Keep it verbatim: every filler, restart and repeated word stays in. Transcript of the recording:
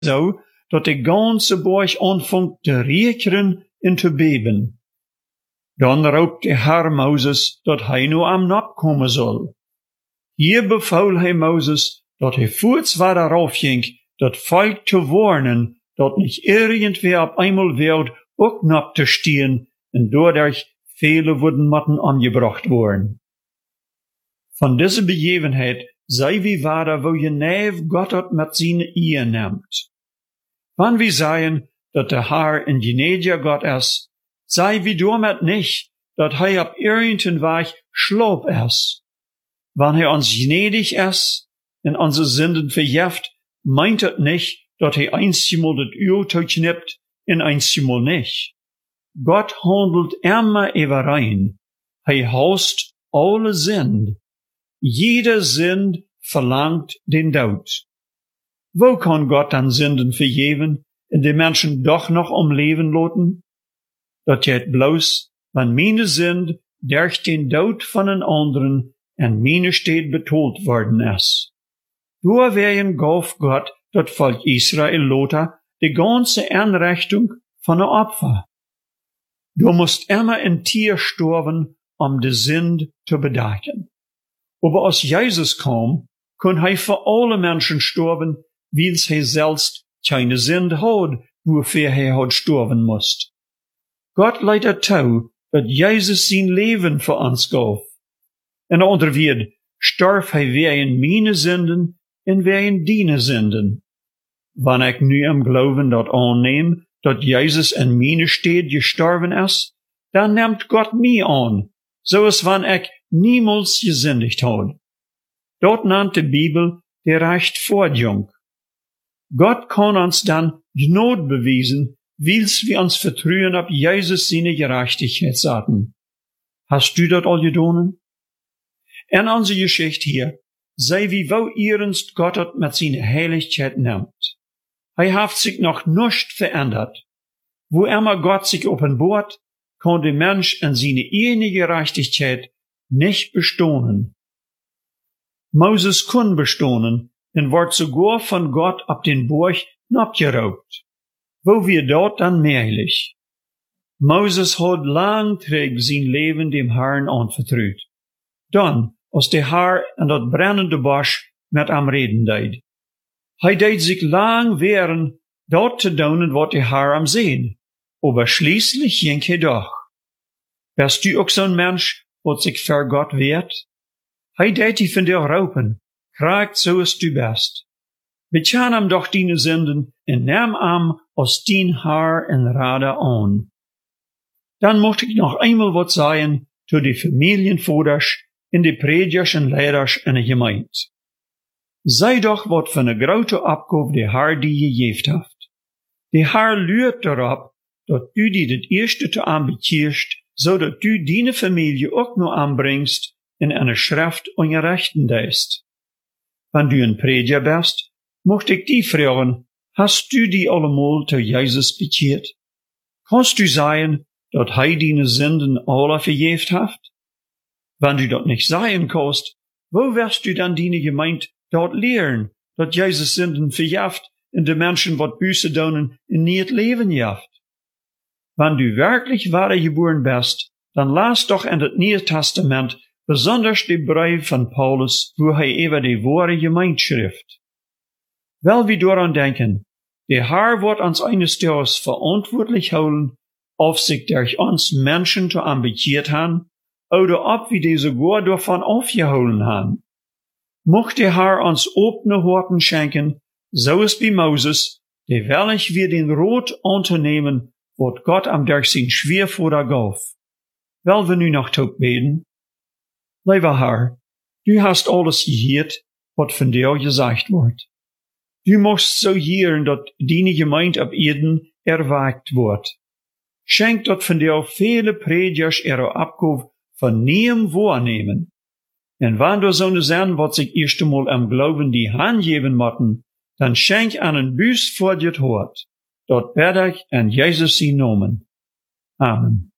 so, dat de ganze Borg anfangt te rekeren en te beben. Dan roept de Herr Moses dat hij nu am napkomen zal. Hier befaul hij Moses dat hij voorts waar darauf ging, dat volk te warnen, dat nicht irgendwer op einmal wird, ook nap te stehen, en doordat viele wurden Matten angebracht worden. Von dieser Begebenheit sei wie wahr, wo je neef Gott hat mit seine Ehe nimmt. Wann wir sagen, dat der Herr in gnädiger Gott ist, sei wie damit nicht, dat hij op irgendein Weg schlob ist. Wann er uns gnädig ist und unsere Sünden verjeft, meint het nicht, dat hij einmal das Urteil knippt und einmal nicht. Gott handelt immer überein. Hij haust alle Sünd. Jede Sünd verlangt den Tod. Wo kann Gott dann Sünden vergeben und die Menschen doch noch am Leben lassen? Dat geht bloß, wenn meine Sünd durch den Tod von den anderen en meine steht betold worden ist. Doorwegen gaf Gott dat Volk Israel Lothar die ganze Anrichtung von der Opfer. Du musst immer ein Tier sterben, um die Sünd zu bedecken. Aber als Jesus kam, kon hij für alle Menschen sterben, weil hij selbst keine Sünd hat, wofür hij hat sterben musst. Gott leidt toe dat Jesus sein Leben für uns gaf. En onder weer starf hij wegen meine Sünden en wegen deine Sünden. Wann ik nu im Glauben dat aanneem, dat Jesus in meine Steed gestorben ist, dann nimmt Gott mich an, so als wann ich niemals gesündigt had. Dort nannt die Bibel die Rechtfertigung. Gott kann uns dann Gnade beweisen, wils wir uns vertrauen auf Jesus seine Gerechtigkeitsaten. Hast du dat al gedonen? En onze Geschichte hier, sei wie wo ernst Gott het mit seiner Heiligkeit nimmt. Hij hat sich noch nicht verändert. Wo immer Gott sich offenbart, kann der Mensch in seine eigene Gerechtigkeit nicht bestohnen. Moses kann bestohnen und wird sogar von Gott ab den Burg abgeraubt. Wo wir dort dann mehrlich. Moses hat langträg sein Leben dem Herrn anvertraut. Dann, als der Herr an dat brennende Bosch mit am Reden deed. Hij deed sich lang wehren, dort te doen wat der Herr am sehen. Aber schließlich ging hij doch. Bist du auch so ein Mensch, wat sich für Gott wehrt? Hij deed die von dir raupen, kragt so als du bist. Bekan am doch deine Sünden und nimm am als dien Herr en Rade an. Dann mocht ich noch einmal wat sagen zu die Familienvoders in die Prediger en Leiders in der Gemeinde. Sei doch wat von der grote Abgabe der Herr die gegeben hat. Der Herr lügt darauf, dat du die das erste te aanbekierst, so dat du deine Familie auch noch anbringst in eine Schrift und Rechten deist. Wenn du ein Prediger bist, mocht ich die fragen, hast du die allemal zu Jesus bekehrt? Kannst du sagen, dat hij deine Sünden alle vergeben hat? Wenn du dat nicht sagen kannst, wo wirst du dann deine Gemeinde dort lehren, dat Jesus Sünden verjaft und de Menschen wat Buße doen in nie het Leben jaft? Wenn du wirklich wahre geboren bist, dann las doch in das Neue Testament besonders die Brief von Paulus, wo hij über die wahre Gemeinde schrift. Weil wir daran denken, der Herr wird uns eines Tages verantwortlich holen, ob sich durch uns Menschen zu ambitiert haben, oder ob wir die sogar davon aufgeholen haben. Mocht der Herr uns offene Horten schenken, so ist wie Moses, der welch wir den Rot unternehmen, wat Gott am durch sein Schwierfuder gaf. Weil wir nu noch tot beten. Lieber Herr, du hast alles gehört, wat von dir gesagt wird. Du musst so hören, dat deine Gemeinde ab Eden erwagt wird. Schenk dat von dir viele Predigers ihre Abgabe von niem wahrnehmen. En wann du so ne sein, wat sich erst einmal am Glauben die Hand geben motten, dann schenk einen Büß vor dir Hort. Dort werde ich an Jesus sie nomen. Amen.